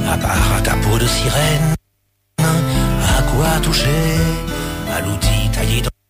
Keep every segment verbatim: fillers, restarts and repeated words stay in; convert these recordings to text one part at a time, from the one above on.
À part ta peau de sirène, à quoi toucher, à l'outil taillé dans...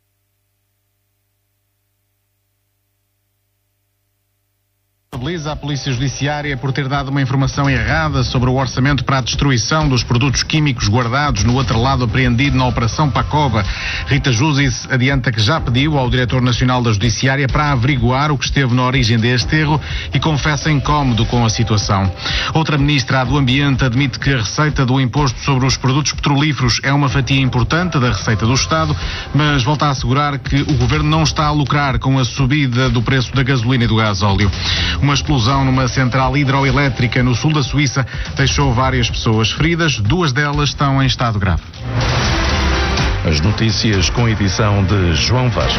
Responsabiliza a Polícia Judiciária por ter dado uma informação errada sobre o orçamento para a destruição dos produtos químicos guardados no outro lado apreendido na Operação Pacoba. Rita Judice adianta que já pediu ao Diretor Nacional da Judiciária para averiguar o que esteve na origem deste erro e confessa incómodo com a situação. Outra ministra, a do Ambiente, admite que a receita do imposto sobre os produtos petrolíferos é uma fatia importante da receita do Estado, mas volta a assegurar que o Governo não está a lucrar com a subida do preço da gasolina e do gasóleo. Uma explosão numa central hidroelétrica no sul da Suíça deixou várias pessoas feridas, duas delas estão em estado grave. As notícias com edição de João Vasco.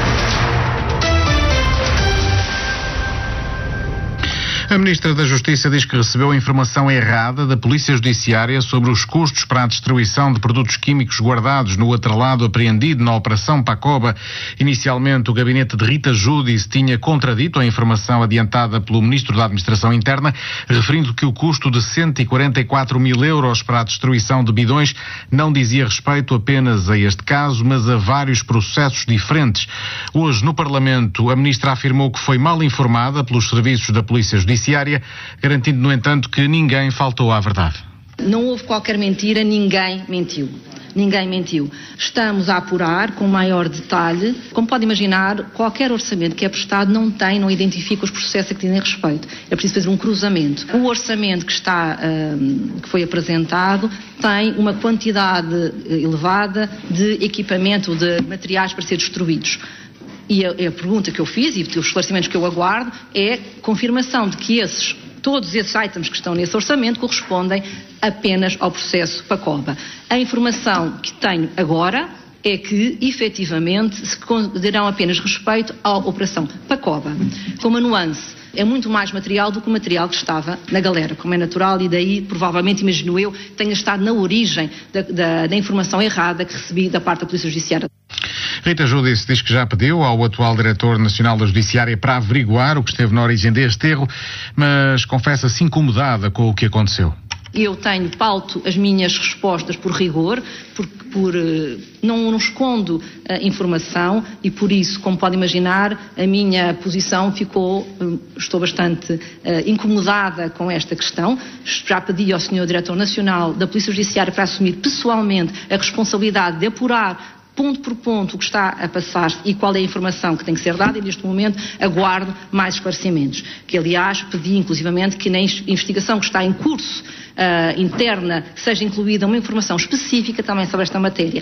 A Ministra da Justiça diz que recebeu informação errada da Polícia Judiciária sobre os custos para a destruição de produtos químicos guardados no atrelado apreendido na Operação Pacoba. Inicialmente, o gabinete de Rita Judice tinha contradito a informação adiantada pelo Ministro da Administração Interna, referindo que o custo de cento e quarenta e quatro mil euros para a destruição de bidões não dizia respeito apenas a este caso, mas a vários processos diferentes. Hoje, no Parlamento, a Ministra afirmou que foi mal informada pelos serviços da Polícia Judiciária, garantindo, no entanto, que ninguém faltou à verdade. Não houve qualquer mentira, ninguém mentiu. Ninguém mentiu. Estamos a apurar com maior detalhe. Como pode imaginar, qualquer orçamento que é prestado não tem, não identifica os processos a que dizem respeito. É preciso fazer um cruzamento. O orçamento que, está, um, que foi apresentado tem uma quantidade elevada de equipamento, de materiais para ser destruídos. E a, a pergunta que eu fiz e os esclarecimentos que eu aguardo é confirmação de que esses, todos esses itens que estão nesse orçamento correspondem apenas ao processo Pacoba. A informação que tenho agora é que, efetivamente, se darão apenas respeito à Operação Pacoba. Com uma nuance, é muito mais material do que o material que estava na galera, como é natural, e daí, provavelmente, imagino eu, tenha estado na origem da, da, da informação errada que recebi da parte da Polícia Judiciária. Rita Judice diz que já pediu ao atual Diretor Nacional da Judiciária para averiguar o que esteve na origem deste erro, mas confessa-se incomodada com o que aconteceu. Eu tenho pauto as minhas respostas por rigor, por, por não, não escondo a informação e por isso, como pode imaginar, a minha posição ficou, estou bastante uh, incomodada com esta questão. Já pedi ao senhor Diretor Nacional da Polícia Judiciária para assumir pessoalmente a responsabilidade de apurar ponto por ponto o que está a passar-se e qual é a informação que tem que ser dada, e neste momento aguardo mais esclarecimentos, que aliás pedi inclusivamente que na investigação que está em curso uh, interna seja incluída uma informação específica também sobre esta matéria.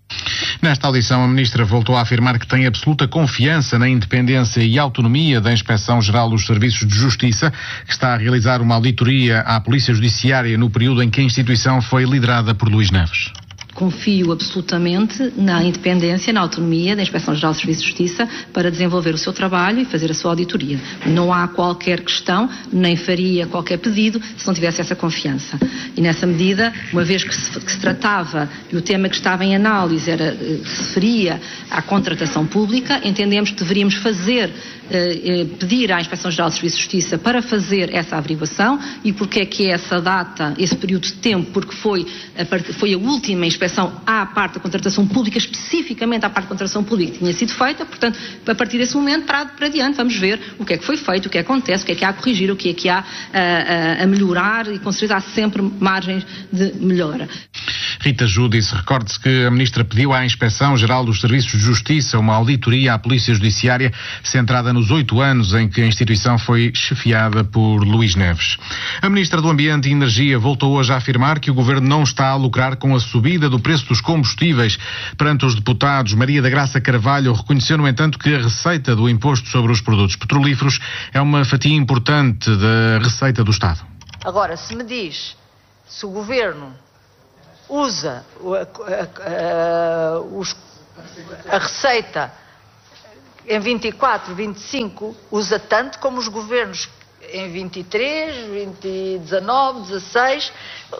Nesta audição, a Ministra voltou a afirmar que tem absoluta confiança na independência e autonomia da Inspeção-Geral dos Serviços de Justiça, que está a realizar uma auditoria à Polícia Judiciária no período em que a instituição foi liderada por Luís Neves. Confio absolutamente na independência, na autonomia da Inspeção-Geral dos Serviços de Justiça para desenvolver o seu trabalho e fazer a sua auditoria. Não há qualquer questão, nem faria qualquer pedido se não tivesse essa confiança. E nessa medida, uma vez que se, que se tratava e o tema que estava em análise era, se referia à contratação pública, entendemos que deveríamos fazer, eh, pedir à Inspeção-Geral dos Serviços de Justiça para fazer essa averiguação. E porque é que é essa data, esse período de tempo? Porque foi a, foi a última inspeção à parte da contratação pública, especificamente à parte da contratação pública que tinha sido feita. Portanto, a partir desse momento para, para adiante, vamos ver o que é que foi feito, o que acontece, o que é que há a corrigir, o que é que há a, a, a melhorar, e com certeza há sempre margens de melhora. Rita Judice, recorde-se que a Ministra pediu à Inspeção-Geral dos Serviços de Justiça uma auditoria à Polícia Judiciária centrada nos oito anos em que a instituição foi chefiada por Luís Neves. A Ministra do Ambiente e Energia voltou hoje a afirmar que o Governo não está a lucrar com a subida do preço dos combustíveis. Perante os deputados, Maria da Graça Carvalho reconheceu, no entanto, que a receita do imposto sobre os produtos petrolíferos é uma fatia importante da receita do Estado. Agora, se me diz se o Governo usa a, a, a, os, a receita em vinte e quatro, vinte e cinco, usa tanto como os governos em vinte e três, vinte e dezanove, dezasseis.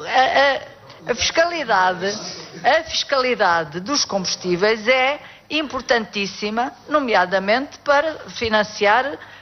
A, a, a fiscalidade, a fiscalidade dos combustíveis é importantíssima, nomeadamente para financiar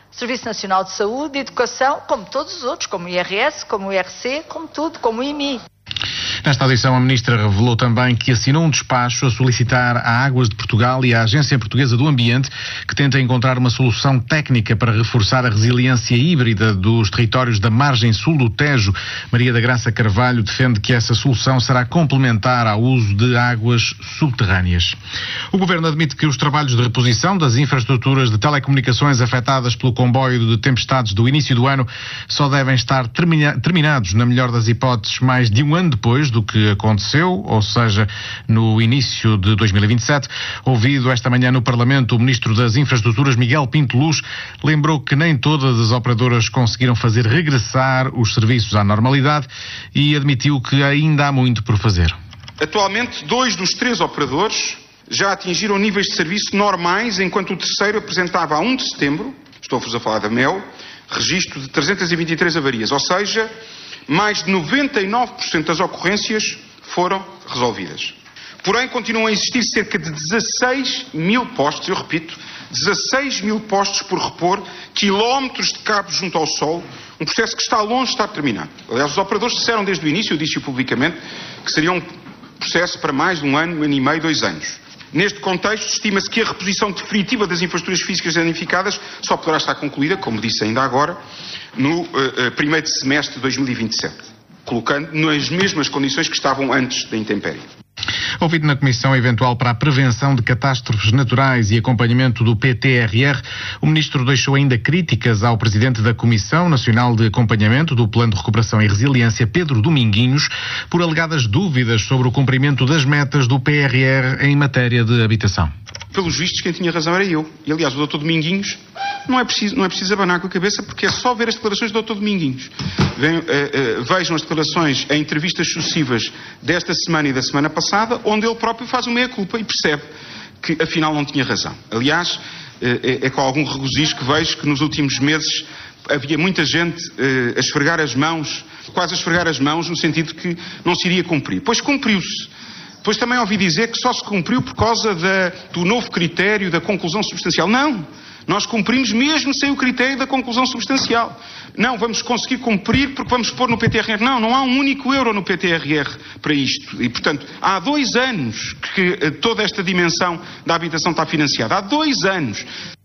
Serviço Nacional de Saúde, Educação, como todos os outros, como o I R S, como o I R C, como tudo, como o I M I. Nesta audição, a Ministra revelou também que assinou um despacho a solicitar à Águas de Portugal e à Agência Portuguesa do Ambiente que tenta encontrar uma solução técnica para reforçar a resiliência híbrida dos territórios da margem sul do Tejo. Maria da Graça Carvalho defende que essa solução será complementar ao uso de águas subterrâneas. O Governo admite que os trabalhos de reposição das infraestruturas de telecomunicações afetadas pelo comboio de tempestades do início do ano só devem estar termina- terminados, na melhor das hipóteses, mais de um ano depois do que aconteceu, ou seja, no início de dois mil e vinte e sete. Ouvido esta manhã no Parlamento, o Ministro das Infraestruturas, Miguel Pinto Luz, lembrou que nem todas as operadoras conseguiram fazer regressar os serviços à normalidade e admitiu que ainda há muito por fazer. Atualmente, dois dos três operadores já atingiram níveis de serviço normais, enquanto o terceiro apresentava a primeiro de setembro, estou-vos a falar da M E L, registro de trezentas e vinte e três avarias, ou seja, mais de noventa e nove por cento das ocorrências foram resolvidas. Porém, continuam a existir cerca de dezasseis mil postos, eu repito, dezasseis mil postos por repor, quilómetros de cabos junto ao solo, um processo que está longe de estar terminado. Aliás, os operadores disseram desde o início, eu disse-o publicamente, que seria um processo para mais de um ano, um ano e meio, dois anos. Neste contexto, estima-se que a reposição definitiva das infraestruturas físicas danificadas só poderá estar concluída, como disse ainda agora, no uh, uh, primeiro semestre de dois mil e vinte e sete, colocando nas mesmas condições que estavam antes da intempérie. Ouvido na Comissão Eventual para a Prevenção de Catástrofes Naturais e Acompanhamento do P T R R, o Ministro deixou ainda críticas ao Presidente da Comissão Nacional de Acompanhamento do Plano de Recuperação e Resiliência, Pedro Dominguinhos, por alegadas dúvidas sobre o cumprimento das metas do P R R em matéria de habitação. Pelos vistos, quem tinha razão era eu. E, aliás, o doutor Dominguinhos, não é preciso, não é preciso abanar com a cabeça, porque é só ver as declarações do doutor Dominguinhos. Vem, uh, uh, vejam as declarações em entrevistas sucessivas desta semana e da semana passada, onde ele próprio faz uma meia-culpa e percebe que, afinal, não tinha razão. Aliás, uh, é, é com algum regozijo que vejo que nos últimos meses havia muita gente uh, a esfregar as mãos, quase a esfregar as mãos, no sentido que não se iria cumprir. Pois cumpriu-se. Depois também ouvi dizer que só se cumpriu por causa da, do novo critério da conclusão substancial. Não! Nós cumprimos mesmo sem o critério da conclusão substancial. Não, vamos conseguir cumprir porque vamos pôr no P T R R. Não, não há um único euro no P T R R para isto. E, portanto, há dois anos que toda esta dimensão da habitação está financiada. Há dois anos.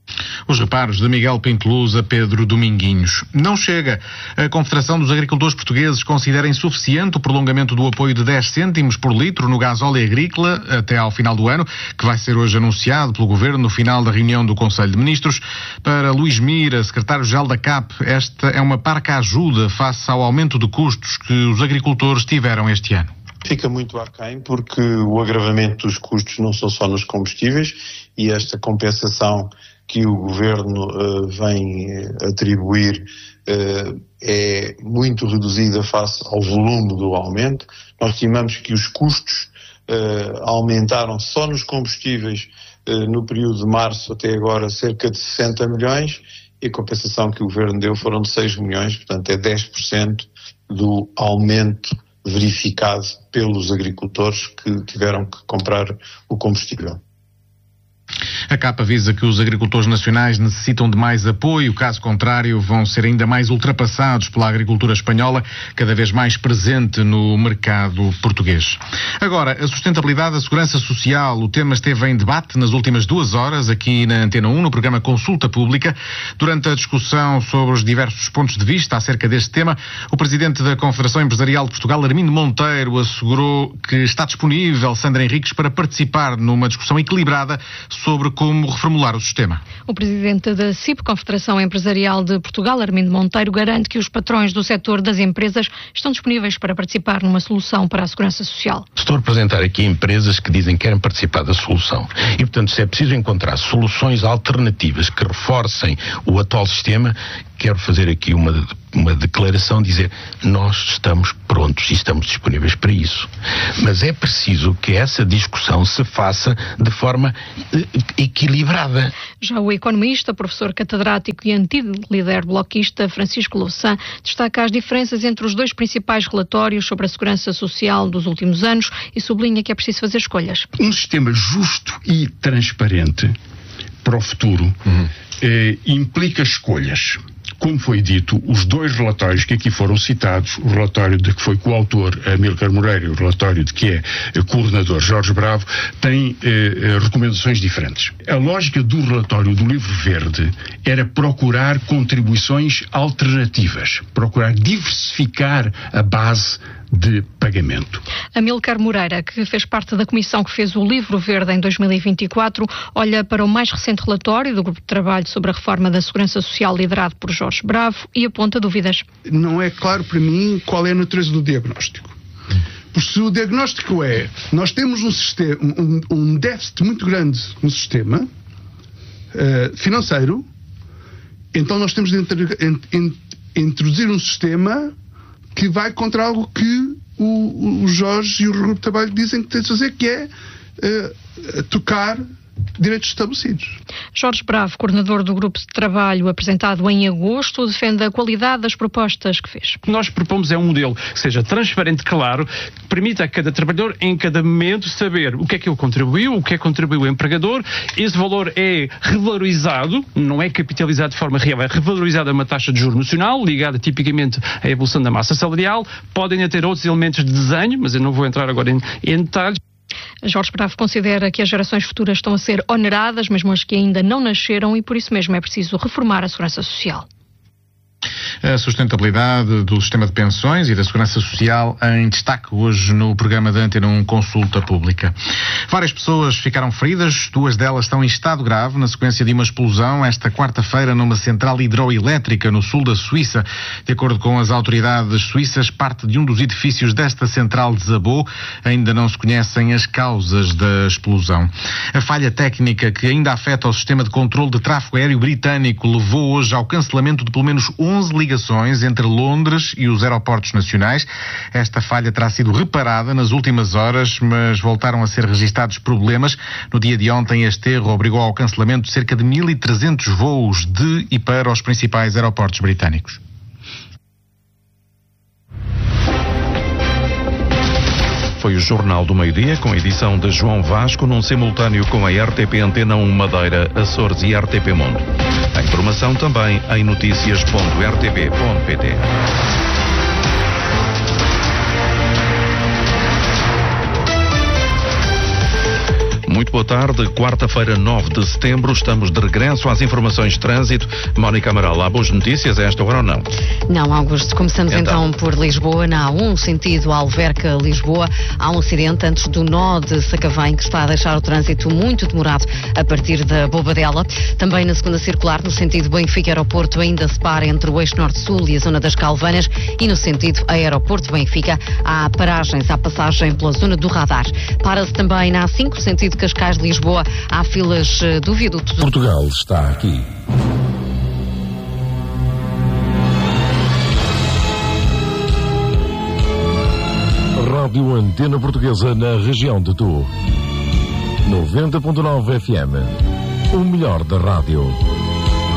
Os reparos de Miguel Pinto Luz a Pedro Dominguinhos. Não chega. A Confederação dos Agricultores Portugueses considera insuficiente o prolongamento do apoio de dez cêntimos por litro no gasóleo agrícola até ao final do ano, que vai ser hoje anunciado pelo Governo no final da reunião do Conselho de Ministros. Para Luís Mira, secretário-geral da C A P, esta é uma parca ajuda face ao aumento de custos que os agricultores tiveram este ano. Fica muito aquém porque o agravamento dos custos não são só nos combustíveis e esta compensação que o Governo uh, vem atribuir uh, é muito reduzida face ao volume do aumento. Nós estimamos que os custos uh, aumentaram só nos combustíveis uh, no período de março até agora cerca de sessenta milhões e a compensação que o Governo deu foram de seis milhões, portanto é dez por cento do aumento verificado pelos agricultores que tiveram que comprar o combustível. A C A P avisa que os agricultores nacionais necessitam de mais apoio, caso contrário vão ser ainda mais ultrapassados pela agricultura espanhola, cada vez mais presente no mercado português. Agora, a sustentabilidade da segurança social, o tema esteve em debate nas últimas duas horas aqui na Antena um, no programa Consulta Pública. Durante a discussão sobre os diversos pontos de vista acerca deste tema, o Presidente da Confederação Empresarial de Portugal, Armindo Monteiro, assegurou que está disponível Sandra Henriques para participar numa discussão equilibrada sobre como reformular o sistema. O presidente da C I P, Confederação Empresarial de Portugal, Armindo Monteiro, garante que os patrões do setor das empresas estão disponíveis para participar numa solução para a segurança social. Estou a representar aqui empresas que dizem que querem participar da solução. E, portanto, se é preciso encontrar soluções alternativas que reforcem o atual sistema, quero fazer aqui uma, uma declaração, dizer nós estamos prontos e estamos disponíveis para isso. Mas é preciso que essa discussão se faça de forma eh, equilibrada. Já o economista, professor catedrático e antigo líder bloquista Francisco Louçã destaca as diferenças entre os dois principais relatórios sobre a segurança social dos últimos anos e sublinha que é preciso fazer escolhas. Um sistema justo e transparente para o futuro uhum. eh, implica escolhas. Como foi dito, os dois relatórios que aqui foram citados, o relatório de que foi coautor Amílcar Moreira e o relatório de que é coordenador Jorge Bravo, têm eh, recomendações diferentes. A lógica do relatório do Livro Verde era procurar contribuições alternativas, procurar diversificar a base de pagamento. Amílcar Moreira, que fez parte da comissão que fez o Livro Verde em dois mil e vinte e quatro, olha para o mais recente relatório do Grupo de Trabalho sobre a Reforma da Segurança Social liderado por Jorge Bravo e aponta dúvidas. Não é claro para mim qual é a natureza do diagnóstico. Porque se o diagnóstico é, nós temos um, sistema, um, um déficit muito grande no sistema uh, financeiro, então nós temos de inter, in, in, introduzir um sistema que vai contra algo que o, o Jorge e o Grupo de Trabalho dizem que tem de fazer, que é uh, tocar direitos estabelecidos. Jorge Bravo, coordenador do Grupo de Trabalho apresentado em agosto, defende a qualidade das propostas que fez. O que nós propomos é um modelo que seja transparente, claro, que permita a cada trabalhador, em cada momento, saber o que é que ele contribuiu, o que é que contribuiu o empregador. Esse valor é revalorizado, não é capitalizado de forma real, é revalorizado a uma taxa de juros nacional, ligada tipicamente à evolução da massa salarial. Podem ainda ter outros elementos de desenho, mas eu não vou entrar agora em, em detalhes. Jorge Bravo considera que as gerações futuras estão a ser oneradas, mesmo as que ainda não nasceram, e por isso mesmo é preciso reformar a segurança social. A sustentabilidade do sistema de pensões e da segurança social em destaque hoje no programa da Antena um Consulta Pública. Várias pessoas ficaram feridas, duas delas estão em estado grave na sequência de uma explosão esta quarta-feira numa central hidroelétrica no sul da Suíça. De acordo com as autoridades suíças, parte de um dos edifícios desta central desabou. Ainda não se conhecem as causas da explosão. A falha técnica que ainda afeta o sistema de controle de tráfego aéreo britânico levou hoje ao cancelamento de pelo menos onze ligações entre Londres e os aeroportos nacionais. Esta falha terá sido reparada nas últimas horas, mas voltaram a ser registados problemas. No dia de ontem, este erro obrigou ao cancelamento de cerca de mil e trezentos voos de e para os principais aeroportos britânicos. Foi o Jornal do Meio-Dia, com edição de João Vasco, num simultâneo com a R T P Antena um Madeira, Açores e R T P Mundo. A informação também em notícias ponto r t p ponto p t. Muito boa tarde, quarta-feira, nove de setembro, estamos de regresso às informações de trânsito. Mónica Amaral, há boas notícias a esta hora ou não? Não, Augusto, começamos então, então por Lisboa, na A um, sentido Alverca-Lisboa. Há um acidente antes do nó de Sacavém que está a deixar o trânsito muito demorado a partir da Bobadela. Também na segunda circular, no sentido Benfica-Aeroporto, ainda se para entre o eixo norte-sul e a zona das Calvanas, e no sentido Aeroporto-Benfica há paragens à passagem pela zona do radar. Para-se também na A cinco, sentido Cascais-Lisboa, há filas do viaduto. Portugal está aqui. Rádio Antena Portuguesa na região de Tu. noventa ponto nove F M. O melhor da rádio.